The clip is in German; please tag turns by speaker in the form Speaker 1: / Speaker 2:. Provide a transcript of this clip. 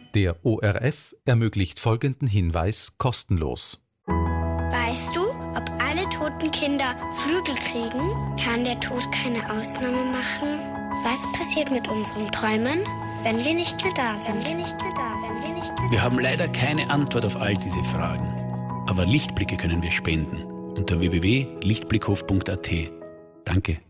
Speaker 1: Der ORF ermöglicht folgenden Hinweis kostenlos.
Speaker 2: Weißt du, ob alle toten Kinder Flügel kriegen? Kann der Tod keine Ausnahme machen? Was passiert mit unseren Träumen, wenn wir nicht mehr da sind?
Speaker 3: Wir haben leider keine Antwort auf all diese Fragen. Aber Lichtblicke können wir spenden unter www.lichtblickhof.at. Danke.